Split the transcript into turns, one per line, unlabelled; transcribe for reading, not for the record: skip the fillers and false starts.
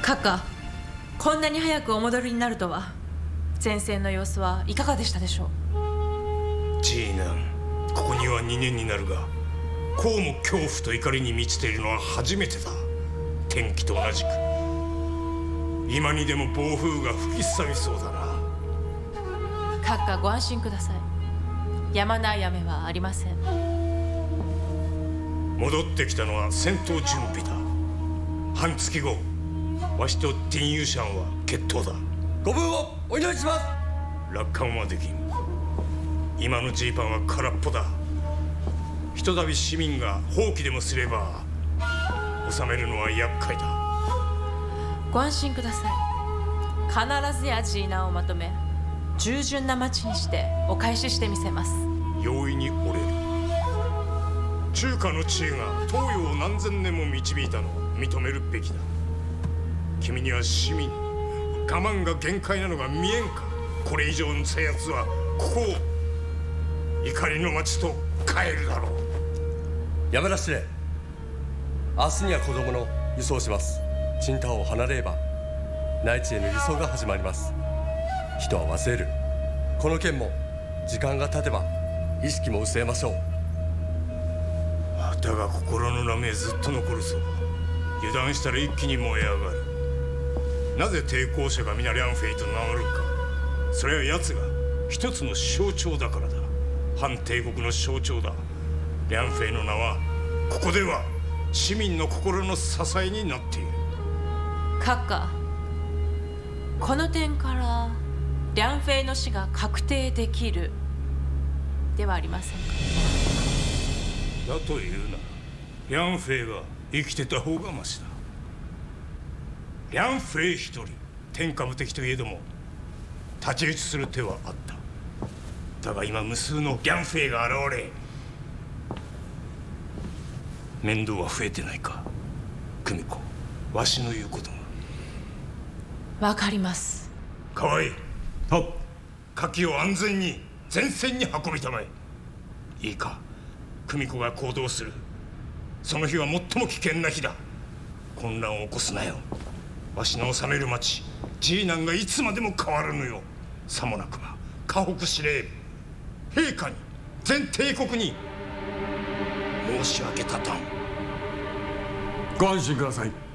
閣下、こんなに早くお戻りになるとは。前線の様子はいかがでしたでしょ
う。ジーナン、ここには2年になるが、こうも恐怖と怒りに満ちているのは初めてだ。天気と同じく今にでも暴風が吹きすさびそうだな。
閣下、ご安心ください。止まない雨はありません。
戻ってきたのは戦闘準備だ。半月後、わしとティンユーシャンは決闘だ。
ご分をお祈りします。
楽観はできん。今のジーパンは空っぽだ。ひとたび市民が放棄でもすれば収めるのは厄介だ。
ご安心ください。必ずやジーナをまとめ、従順な町にしてお返ししてみせます。
容易に折れる。中華の知恵が東洋を何千年も導いたのを認めるべきだ。君には市民我慢が限界なのが見えんか。これ以上の制圧はここを怒りの町と変えるだろう。
山田司令、明日には子供の輸送します。チンタオを離れれば内地への輸送が始まります。人は忘れる。この件も時間が経てば意識も薄れましょう。
だが心の波へずっと残るぞ。油断したら一気に燃え上がる。なぜ抵抗者が皆リャンフェイと名乗るか。それは奴が一つの象徴だからだ。反帝国の象徴だ。リャンフェイの名はここでは市民の心の支えになっている。
閣下、この点からリャンフェイの死が確定できるではありませんか。
だというならリャンフェイが生きてた方がマシだ。リャンフェイ一人、天下無敵といえども太刀打ちする手はあった。だが今無数のリャンフェイが現れ、面倒は増えてないか。久美子、わしの言うことが
わかります。
河合、火器を安全に前線に運びたまえ。いいか、久美子が行動するその日は最も危険な日だ。混乱を起こすなよ。わしの治める町ジーナンがいつまでも変わらぬよ。さもなくば河北司令陛下に全帝国に申し訳立たん。
ご安心ください。